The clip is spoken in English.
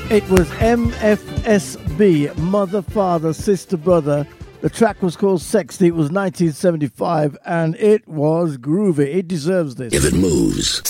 It was MFSB, Mother, Father, Sister, Brother. The track was called Sexy. It was 1975, and it was groovy. It deserves this. If it moves,